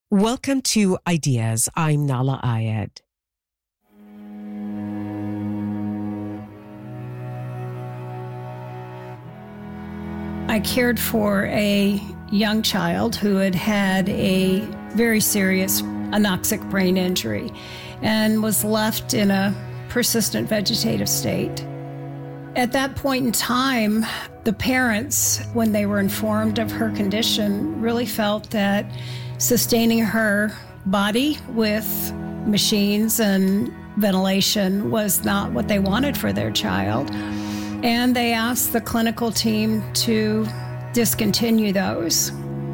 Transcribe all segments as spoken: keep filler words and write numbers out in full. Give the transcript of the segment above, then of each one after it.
Welcome to Ideas. I'm Nahlah Ayed. I cared for a young child who had had a very serious anoxic brain injury and was left in a persistent vegetative state. At that point in time, the parents, when they were informed of her condition, really felt that sustaining her body with machines and ventilation was not what they wanted for their child. And they asked the clinical team to discontinue those.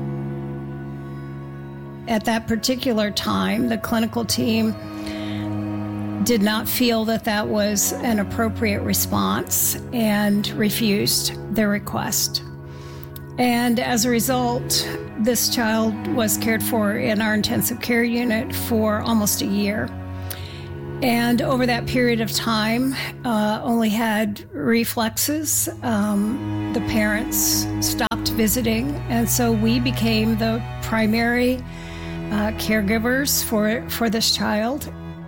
At that particular time, the clinical team did not feel that that was an appropriate response and refused their request. And as a result, this child was cared for in our intensive care unit for almost a year. And over that period of time, uh, only had reflexes. Um, the parents stopped visiting, and so we became the primary uh, caregivers for, for this child.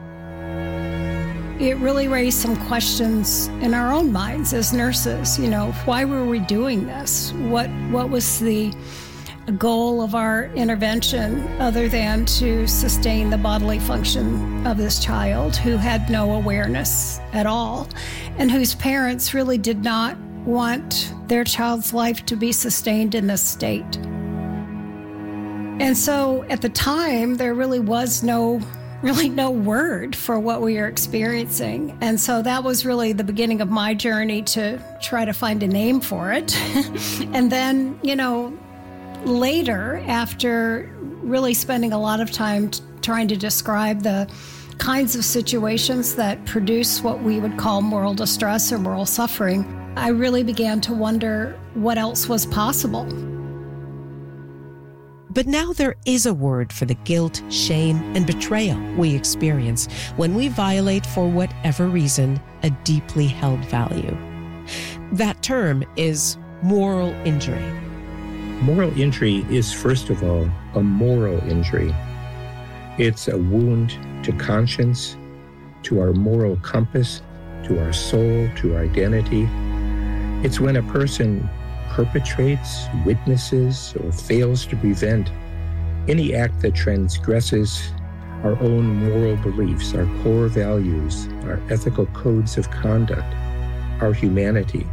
It really raised some questions in our own minds as nurses. You know, why were we doing this? What what was the goal of our intervention other than to sustain the bodily function of this child who had no awareness at all and whose parents really did not want their child's life to be sustained in this state? And so at the time, there really was no really no word for what we were experiencing. And so that was really the beginning of my journey to try to find a name for it. And then, you know, later, after really spending a lot of time t- trying to describe the kinds of situations that produce what we would call moral distress or moral suffering, I really began to wonder what else was possible. But now there is a word for the guilt, shame, and betrayal we experience when we violate, for whatever reason, a deeply held value. That term is moral injury. Moral injury is, first of all, a moral injury. It's a wound to conscience, to our moral compass, to our soul, to our identity. It's when a person perpetrates, witnesses, or fails to prevent any act that transgresses our own moral beliefs, our core values, our ethical codes of conduct, our humanity.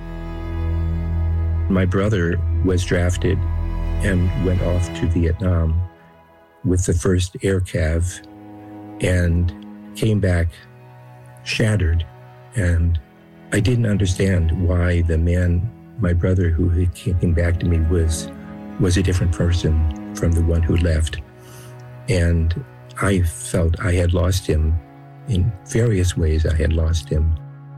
My brother was drafted and went off to Vietnam with the first air cav and came back shattered. And I didn't understand why the man, my brother who came back to me, was, was a different person from the one who left. And I felt I had lost him. In various ways, I had lost him.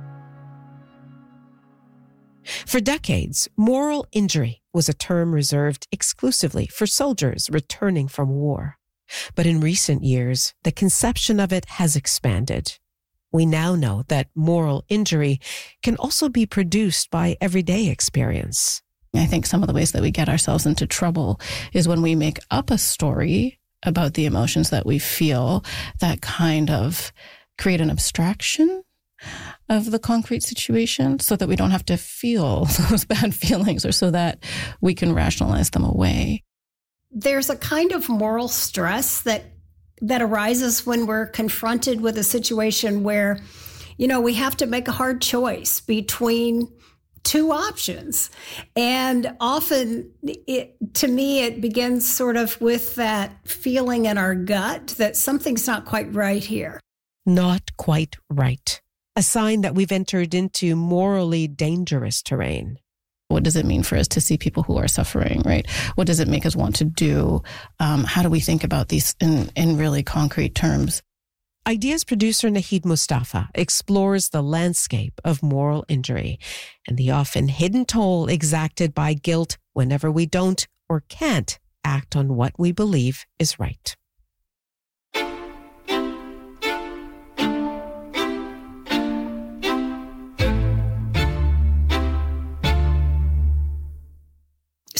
For decades, moral injury was a term reserved exclusively for soldiers returning from war. But in recent years, the conception of it has expanded. We now know that moral injury can also be produced by everyday experience. I think some of the ways that we get ourselves into trouble is when we make up a story about the emotions that we feel that kind of create an abstraction of the concrete situation so that we don't have to feel those bad feelings, or so that we can rationalize them away. There's a kind of moral stress that that arises when we're confronted with a situation where, you know, we have to make a hard choice between two options. And often, it, to me, it begins sort of with that feeling in our gut that something's not quite right here. Not quite right. A sign that we've entered into morally dangerous terrain. What does it mean for us to see people who are suffering, right? What does it make us want to do? Um, how do we think about these in, in really concrete terms? Ideas producer Nahid Mustafa explores the landscape of moral injury and the often hidden toll exacted by guilt whenever we don't or can't act on what we believe is right.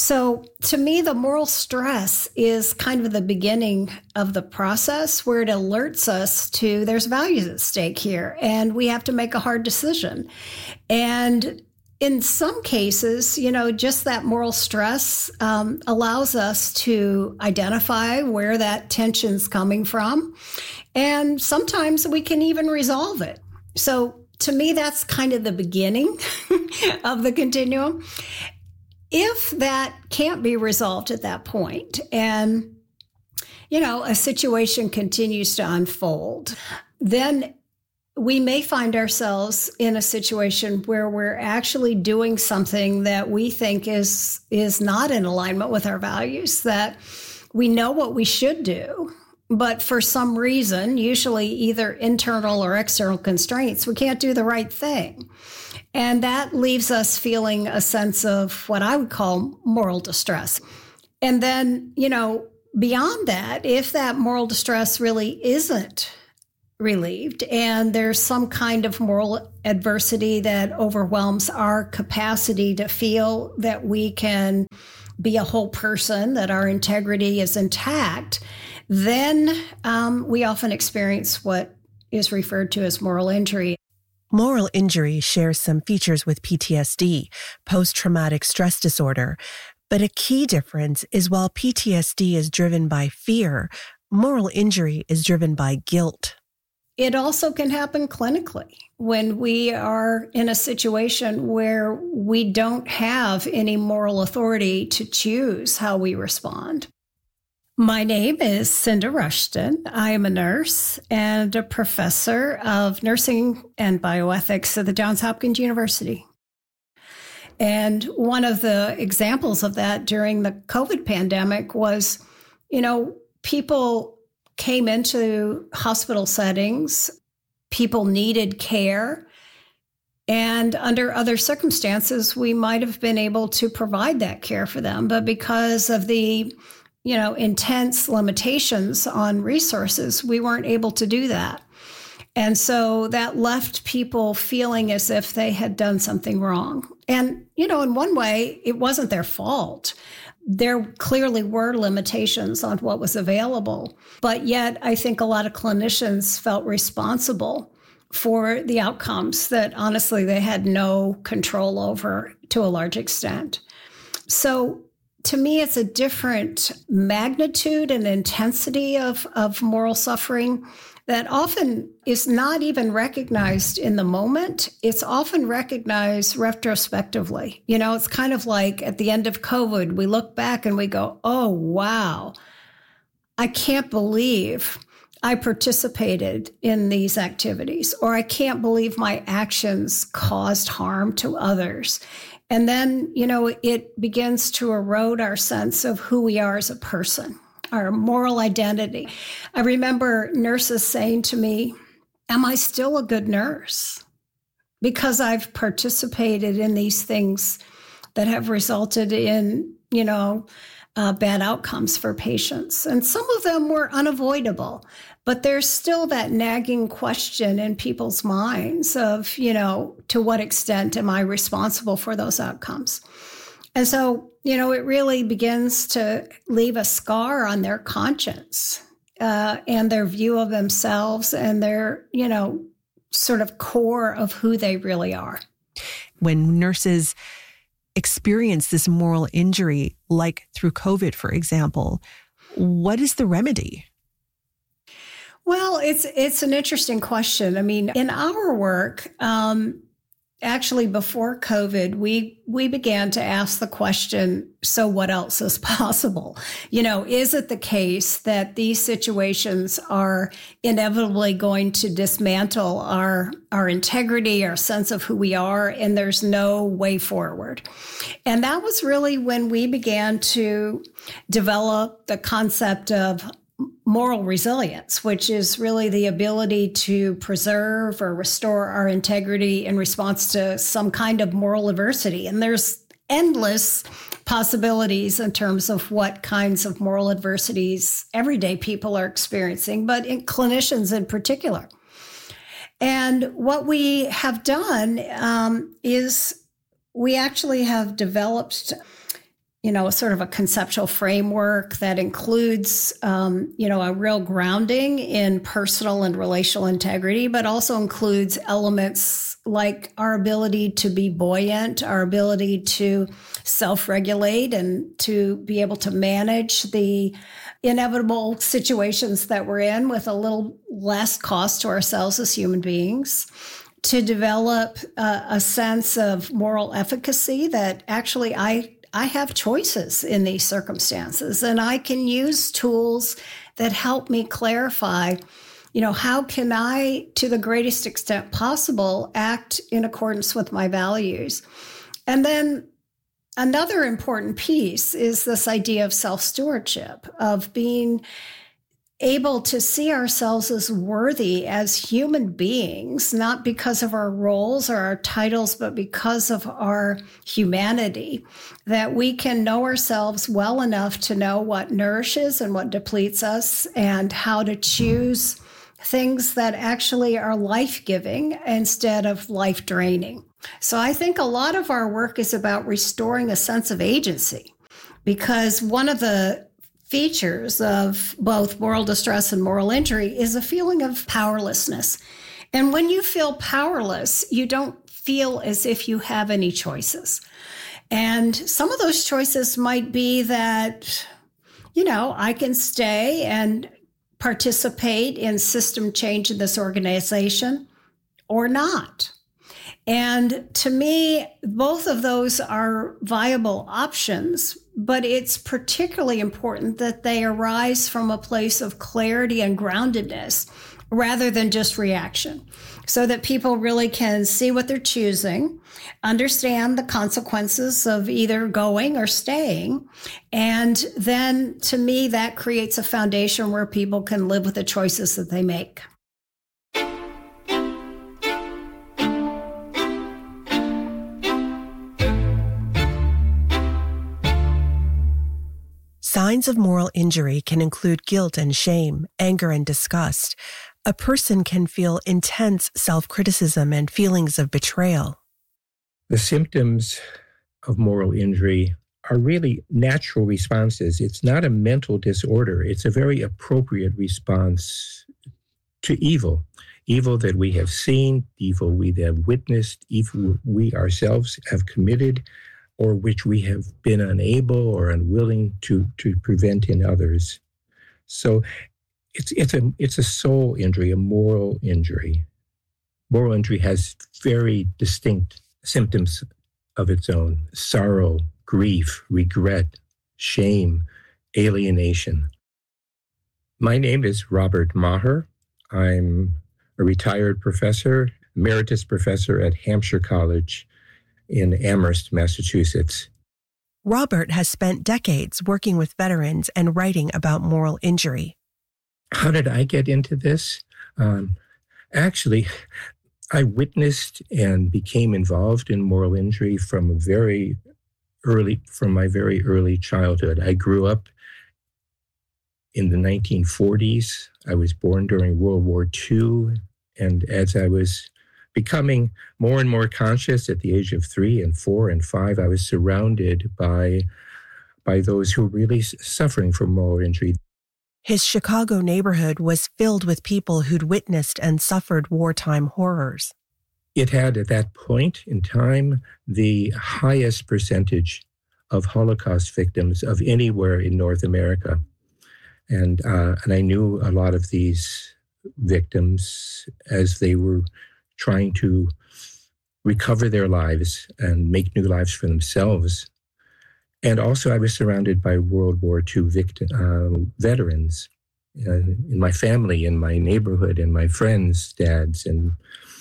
So to me, the moral stress is kind of the beginning of the process where it alerts us to there's values at stake here and we have to make a hard decision. And in some cases, you know, just that moral stress um, allows us to identify where that tension's coming from. And sometimes we can even resolve it. So to me, that's kind of the beginning of the continuum. If that can't be resolved at that point and, you know, a situation continues to unfold, then we may find ourselves in a situation where we're actually doing something that we think is, is not in alignment with our values, that we know what we should do, but for some reason, usually either internal or external constraints, we can't do the right thing. And that leaves us feeling a sense of what I would call moral distress. And then, you know, beyond that, if that moral distress really isn't relieved and there's some kind of moral adversity that overwhelms our capacity to feel that we can be a whole person, that our integrity is intact, then um, we often experience what is referred to as moral injury. Moral injury shares some features with P T S D, post-traumatic stress disorder. But a key difference is while P T S D is driven by fear, moral injury is driven by guilt. It also can happen clinically when we are in a situation where we don't have any moral authority to choose how we respond. My name is Cinda Rushton. I am a nurse and a professor of nursing and bioethics at the Johns Hopkins University. And one of the examples of that during the COVID pandemic was, you know, people came into hospital settings, people needed care, and under other circumstances, we might have been able to provide that care for them. But because of the you know, intense limitations on resources, we weren't able to do that. And so that left people feeling as if they had done something wrong. And, you know, in one way, it wasn't their fault. There clearly were limitations on what was available. But yet, I think a lot of clinicians felt responsible for the outcomes that honestly they had no control over to a large extent. So to me, it's a different magnitude and intensity of, of moral suffering that often is not even recognized in the moment. It's often recognized retrospectively. You know, it's kind of like at the end of COVID, we look back and we go, oh, wow, I can't believe I participated in these activities, or I can't believe my actions caused harm to others. And then, you know, it begins to erode our sense of who we are as a person, our moral identity. I remember nurses saying to me, am I still a good nurse? Because I've participated in these things that have resulted in, you know, uh, bad outcomes for patients. And some of them were unavoidable, but there's still that nagging question in people's minds of, you know, to what extent am I responsible for those outcomes? And so, you know, it really begins to leave a scar on their conscience uh, and their view of themselves and their, you know, sort of core of who they really are. When nurses experience this moral injury, like through COVID, for example, what is the remedy? Well, it's it's an interesting question. I mean, in our work, um, actually before COVID, we we began to ask the question, so what else is possible? You know, is it the case that these situations are inevitably going to dismantle our our integrity, our sense of who we are, and there's no way forward? And that was really when we began to develop the concept of moral resilience, which is really the ability to preserve or restore our integrity in response to some kind of moral adversity. And there's endless possibilities in terms of what kinds of moral adversities everyday people are experiencing, but in clinicians in particular. And what we have done um, is we actually have developed you know, sort of a conceptual framework that includes, um, you know, a real grounding in personal and relational integrity, but also includes elements like our ability to be buoyant, our ability to self-regulate and to be able to manage the inevitable situations that we're in with a little less cost to ourselves as human beings, to develop uh, a sense of moral efficacy that actually I I have choices in these circumstances, and I can use tools that help me clarify, you know, how can I, to the greatest extent possible, act in accordance with my values? And then another important piece is this idea of self-stewardship, of being able to see ourselves as worthy as human beings, not because of our roles or our titles, but because of our humanity, that we can know ourselves well enough to know what nourishes and what depletes us and how to choose things that actually are life-giving instead of life-draining. So I think a lot of our work is about restoring a sense of agency, because one of the features of both moral distress and moral injury is a feeling of powerlessness. And when you feel powerless, you don't feel as if you have any choices. And some of those choices might be that, you know, I can stay and participate in system change in this organization or not. And to me, both of those are viable options, but it's particularly important that they arise from a place of clarity and groundedness rather than just reaction, so that people really can see what they're choosing, understand the consequences of either going or staying. And then to me, that creates a foundation where people can live with the choices that they make. Signs of moral injury can include guilt and shame, anger and disgust. A person can feel intense self-criticism and feelings of betrayal. The symptoms of moral injury are really natural responses. It's not a mental disorder. It's a very appropriate response to evil. Evil that we have seen, evil we have witnessed, evil we ourselves have committed, or which we have been unable or unwilling to, to prevent in others. So it's it's a it's a soul injury, a moral injury. Moral injury has very distinct symptoms of its own: sorrow, grief, regret, shame, alienation. My name is Robert Maher. I'm a retired professor, emeritus professor at Hampshire College in Amherst, Massachusetts. Robert has spent decades working with veterans and writing about moral injury. How did I get into this? Um, actually, I witnessed and became involved in moral injury from a very early, from my very early childhood. I grew up in the nineteen forties. I was born during World War Two, and as I was becoming more and more conscious at the age of three and four and five, I was surrounded by, by those who were really suffering from moral injury. His Chicago neighborhood was filled with people who'd witnessed and suffered wartime horrors. It had, at that point in time, the highest percentage of Holocaust victims of anywhere in North America. And, uh, and I knew a lot of these victims as they were trying to recover their lives and make new lives for themselves. And also I was surrounded by World War Two victim, uh, veterans uh, in my family, in my neighborhood, and my friends' dads. And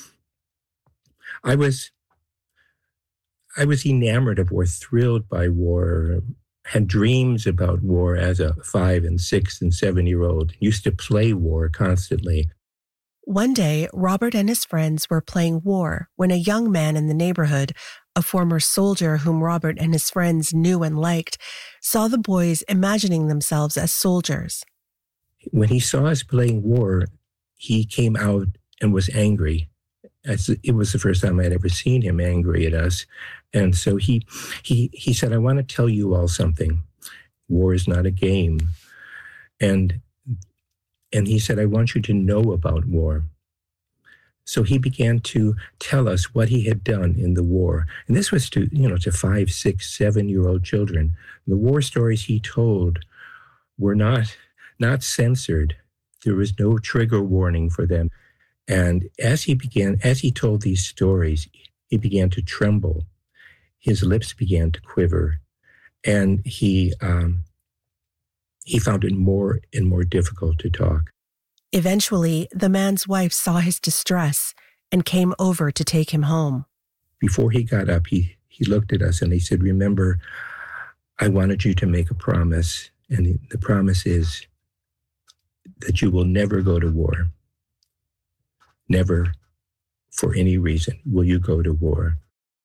I was, I was enamored of war, thrilled by war, had dreams about war as a five and six and seven-year-old, used to play war constantly. One day, Robert and his friends were playing war when a young man in the neighborhood, a former soldier whom Robert and his friends knew and liked, saw the boys imagining themselves as soldiers. When he saw us playing war, he came out and was angry it was the first time I'd ever seen him angry at us. And so he he he said, I want to tell you all something. War is not a game. And and he said, I want you to know about war. So he began to tell us what he had done in the war. And this was to, you know, to five, six, seven-year-old children. The war stories he told were not, not censored. There was no trigger warning for them. And as he began, as he told these stories, he began to tremble. His lips began to quiver. And he, um, he found it more and more difficult to talk. Eventually, the man's wife saw his distress and came over to take him home. Before he got up, he, he looked at us and he said, remember, I wanted you to make a promise. And the promise is that you will never go to war. Never, for any reason, will you go to war.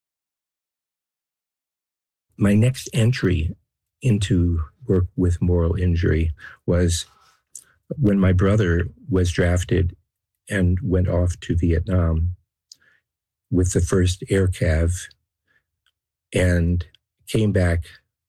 My next entry into work with moral injury was when my brother was drafted and went off to Vietnam with the first air cav and came back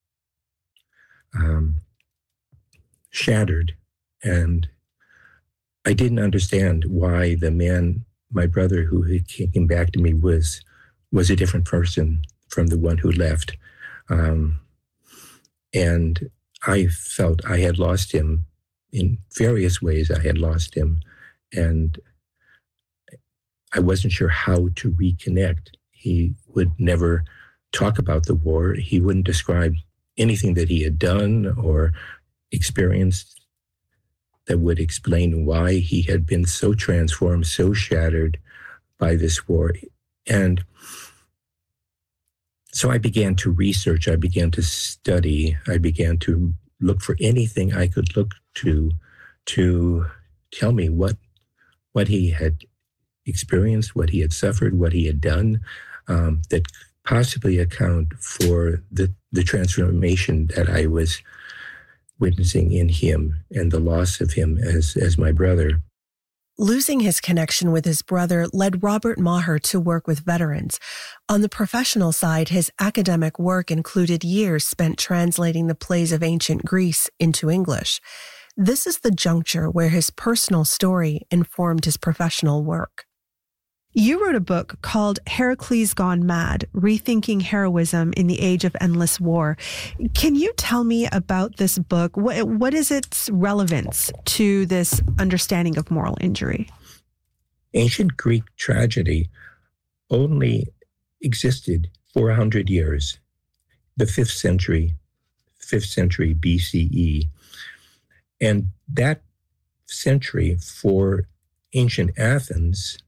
um, shattered. And I didn't understand why the man, my brother, who came back to me was was a different person from the one who left. Um, and I felt I had lost him. In various ways, I had lost him, and I wasn't sure how to reconnect. He would never talk about the war. He wouldn't describe anything that he had done or experienced that would explain why he had been so transformed, so shattered by this war. And so I began to research, I began to study, I began to look for anything I could look to to tell me what what he had experienced, what he had suffered, what he had done, um, that possibly account for the, the transformation that I was witnessing in him and the loss of him as, as my brother. Losing his connection with his brother led Robert Maher to work with veterans. On the professional side, his academic work included years spent translating the plays of ancient Greece into English. This is the juncture where his personal story informed his professional work. You wrote a book called Heracles Gone Mad, Rethinking Heroism in the Age of Endless War. Can you tell me about this book? What, what is its relevance to this understanding of moral injury? Ancient Greek tragedy only existed for one hundred years, the fifth century, fifth century B C E. And that century for ancient Athens,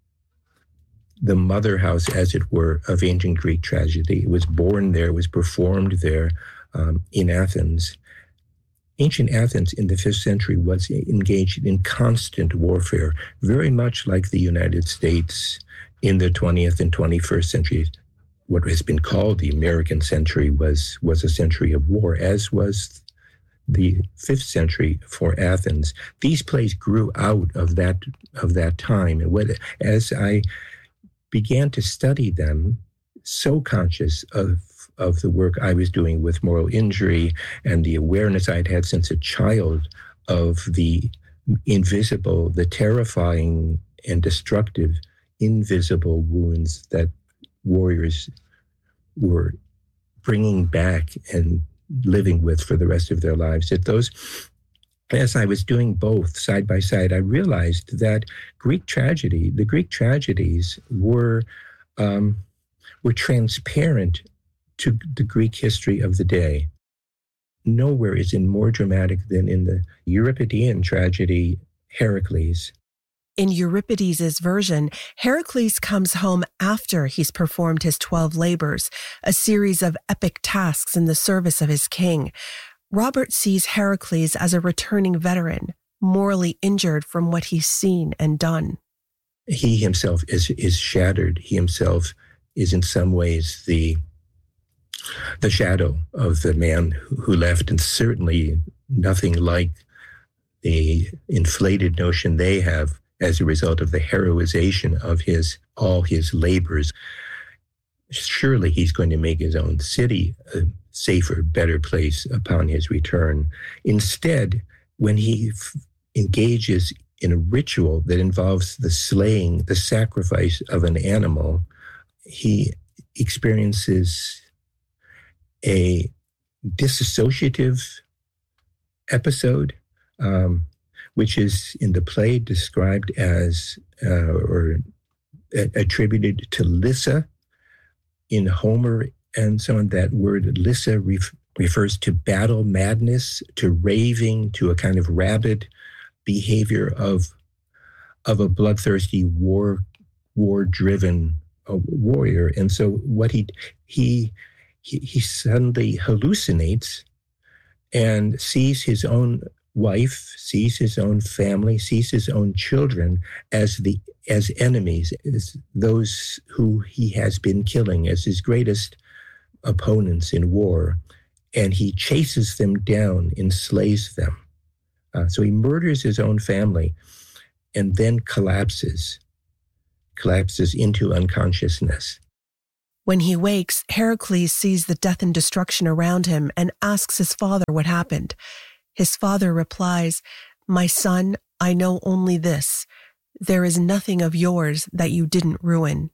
the mother house, as it were, of ancient Greek tragedy. It was born there, was performed there um, in Athens. Ancient Athens in the fifth century was engaged in constant warfare, very much like the United States in the twentieth and twenty-first centuries. What has been called the American century was, was a century of war, as was the fifth century for Athens. These plays grew out of that, of that time. And what, as I began to study them, so conscious of, of the work I was doing with moral injury and the awareness I'd had since a child of the invisible, the terrifying and destructive invisible wounds that warriors were bringing back and living with for the rest of their lives. That those, as I was doing both side by side, I realized that Greek tragedy, the Greek tragedies were um, were transparent to the Greek history of the day. Nowhere is it more dramatic than in the Euripidean tragedy, Heracles. In Euripides' version, Heracles comes home after he's performed his twelve labors, a series of epic tasks in the service of his king. Robert sees Heracles as a returning veteran, morally injured from what he's seen and done. He himself is, is shattered. He himself is in some ways the, the shadow of the man who left, and certainly nothing like the inflated notion they have as a result of the heroization of his all his labors. Surely he's going to make his own city a safer, better place upon his return. Instead, when he f- engages in a ritual that involves the slaying, the sacrifice of an animal, he experiences a dissociative episode, um, which is in the play described as, uh, or a- attributed to Lyssa. In Homer and so on, that word Lyssa ref- refers to battle madness, to raving, to a kind of rabid behavior of of a bloodthirsty war war driven uh, warrior. And so what he he he, he suddenly hallucinates and sees his own wife, sees his own family, sees his own children as the as enemies, as those who he has been killing, as his greatest opponents in war, and he chases them down and slays them. Uh, so he murders his own family and then collapses, collapses into unconsciousness. When he wakes, Heracles sees the death and destruction around him and asks his father what happened. His father replies, "My son, I know only this. There is nothing of yours that you didn't ruin."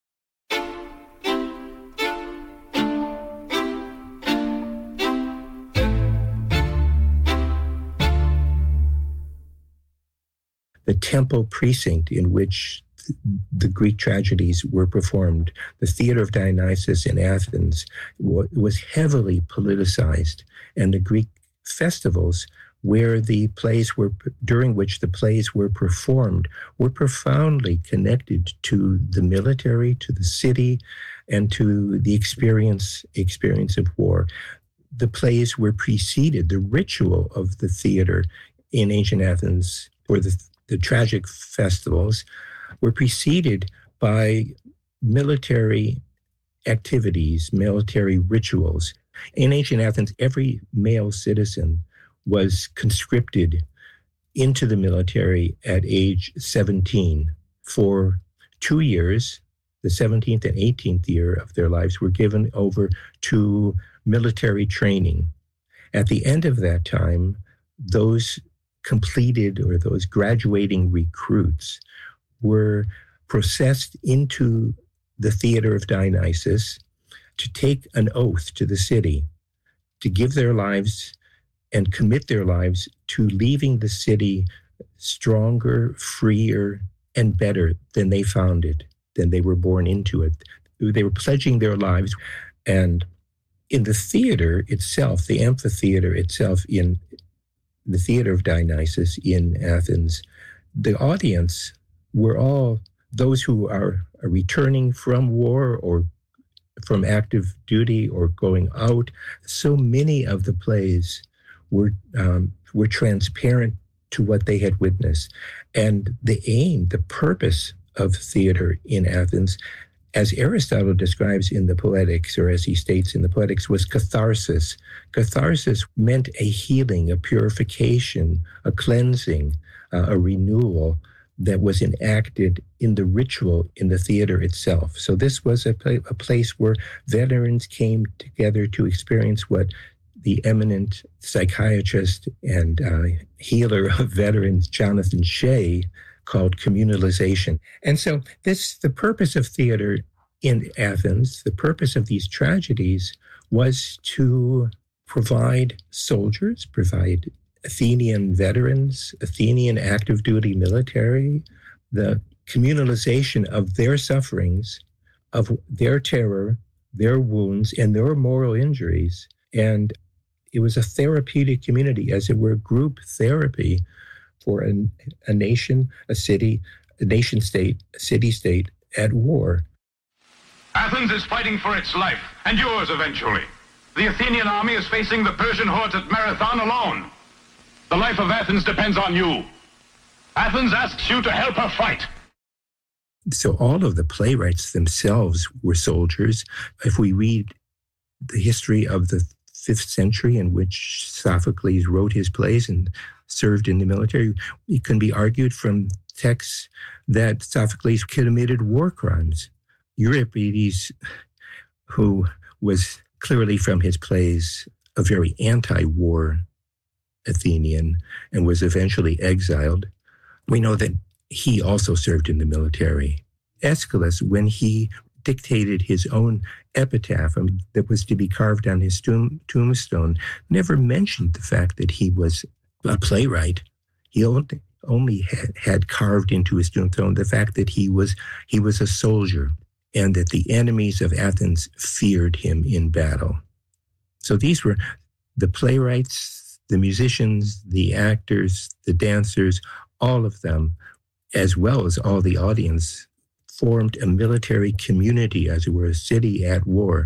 The temple precinct in which the Greek tragedies were performed, the Theater of Dionysus in Athens, was heavily politicized, and the Greek festivals where the plays were, during which the plays were performed, were profoundly connected to the military, to the city, and to the experience, experience of war. The plays were preceded, the ritual of the theater in ancient Athens, or the, the tragic festivals, were preceded by military activities, military rituals. In ancient Athens, every male citizen was conscripted into the military at age seventeen. For two years, the seventeenth and eighteenth year of their lives, were given over to military training. At the end of that time, those completed or those graduating recruits were processed into the Theater of Dionysus to take an oath to the city, to give their lives and commit their lives to leaving the city stronger, freer, and better than they found it, than they were born into it. They were pledging their lives. And in the theater itself, the amphitheater itself, in the Theater of Dionysus in Athens, the audience were all those who are, are returning from war or from active duty or going out. So many of the plays were um, were transparent to what they had witnessed. And the aim, the purpose of theater in Athens, as Aristotle describes in the Poetics, or as he states in the Poetics, was catharsis. Catharsis meant a healing, a purification, a cleansing, uh, a renewal that was enacted in the ritual in the theater itself. So this was a, pla- a place where veterans came together to experience what the eminent psychiatrist and uh, healer of veterans, Jonathan Shea, called communalization. And so this, the purpose of theater in Athens, the purpose of these tragedies was to provide soldiers, provide Athenian veterans, Athenian active duty military, the communalization of their sufferings, of their terror, their wounds, and their moral injuries. And it was a therapeutic community, as it were, group therapy for a, a nation, a city, a nation state, a city state at war. Athens is fighting for its life, and yours eventually. The Athenian army is facing the Persian hordes at Marathon alone. The life of Athens depends on you. Athens asks you to help her fight. So all of the playwrights themselves were soldiers. If we read the history of the fifth century in which Sophocles wrote his plays and served in the military, it can be argued from texts that Sophocles committed war crimes. Euripides, who was clearly from his plays a very anti-war Athenian and was eventually exiled, we know that he also served in the military. Aeschylus, when he dictated his own epitaph that was to be carved on his tomb, tombstone, never mentioned the fact that he was a playwright. He only, only had, had carved into his tombstone the fact that he was he was a soldier and that the enemies of Athens feared him in battle. So these were the playwrights, the musicians, the actors, the dancers, all of them, as well as all the audience, formed a military community, as it were, a city at war.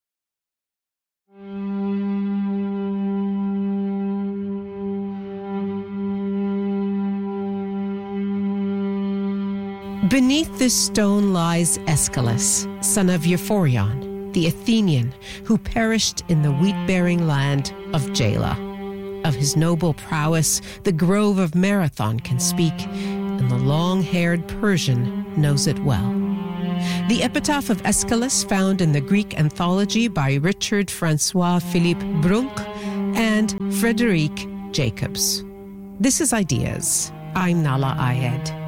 Beneath this stone lies Aeschylus, son of Euphorion, the Athenian who perished in the wheat-bearing land of Gela. Of his noble prowess, the grove of Marathon can speak, and the long-haired Persian knows it well. The epitaph of Aeschylus, found in the Greek anthology by Richard Francois Philippe Brunck and Frédéric Jacobs. This is Ideas. I'm Nahlah Ayed.